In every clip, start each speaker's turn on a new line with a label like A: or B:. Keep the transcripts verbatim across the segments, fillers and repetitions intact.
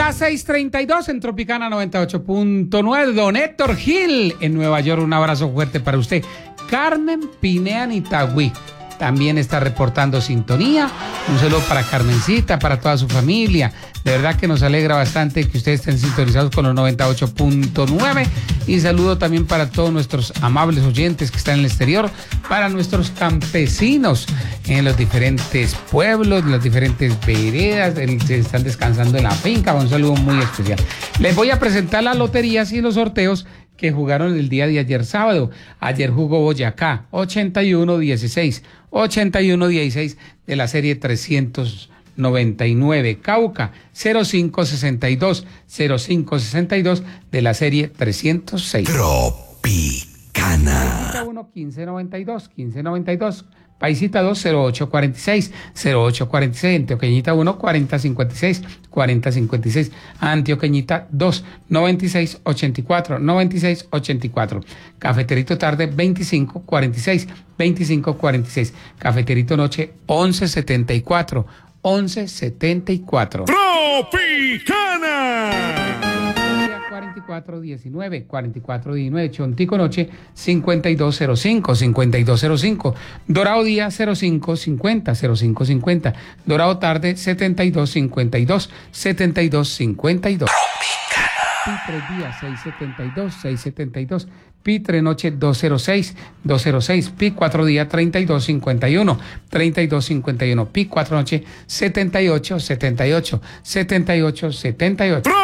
A: Las seis treinta y dos en Tropicana noventa y ocho punto nueve. Don Héctor Gil en Nueva York, un abrazo fuerte para usted. Carmen Pinea en Itagüí también está reportando sintonía. Un saludo para Carmencita, para toda su familia. De verdad que nos alegra bastante que ustedes estén sintonizados con los noventa y ocho punto nueve. Y saludo también para todos nuestros amables oyentes que están en el exterior, para nuestros campesinos en los diferentes pueblos, las diferentes veredas, que están descansando en la finca. Un saludo muy especial. Les voy a presentar las loterías y los sorteos que jugaron el día de ayer sábado. Ayer jugó Boyacá, ochenta y uno dieciséis, ochenta y uno dieciséis de la serie trescientos noventa y nueve. Cauca, cero cinco sesenta y dos, cero cinco sesenta y dos de la serie trescientos seis.
B: Tropicana.
A: uno, quince noventa y dos, quince noventa y dos. Paisita dos, cero ocho cuarenta y seis, cero ocho cuarenta y seis, Antioqueñita uno, cuarenta cincuenta y seis, cuarenta cincuenta y seis, Antioqueñita dos, noventa y seis ochenta y cuatro, noventa y seis ochenta y cuatro, Cafeterito tarde veinticinco cuarenta y seis, veinticinco cuarenta y seis, Cafeterito noche once setenta y cuatro, once setenta y cuatro.
B: Tropicana.
A: cuarenta y cuatro diecinueve, cuarenta y cuatro diecinueve, Chontico Noche cincuenta y dos cero cinco, cincuenta y dos cero cinco, Dorado Día cero cinco cincuenta, cero cinco cincuenta, Dorado Tarde setenta y dos cincuenta y dos, setenta y dos cincuenta y dos. Pitre Día seiscientos setenta y dos, seiscientos setenta y dos, Pitre Noche doscientos seis, doscientos seis, Pi cuatro Día treinta y dos cincuenta y uno, treinta y dos cincuenta y uno, Pi cuatro Noche setenta y ocho setenta y ocho, setenta y ocho setenta y ocho.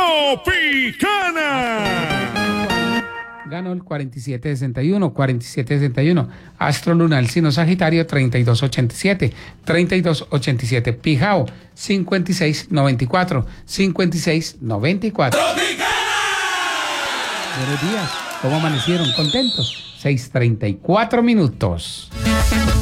B: Tropicana.
A: Ganó el cuarenta y siete sesenta y uno, cuarenta y siete sesenta y uno. Astro Lunar Sino Sagitario treinta y dos ochenta y siete, treinta y dos ochenta y siete. Pijao cincuenta y seis noventa y cuatro, cincuenta y seis noventa y cuatro.
B: Tropicana.
A: Buenos días, ¿cómo amanecieron? ¿Contentos? seis treinta y cuatro minutos.